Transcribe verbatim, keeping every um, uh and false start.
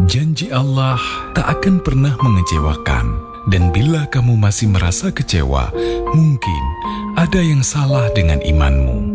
Janji Allah tak akan pernah mengecewakan. Dan bila kamu masih merasa kecewa, mungkin ada yang salah dengan imanmu.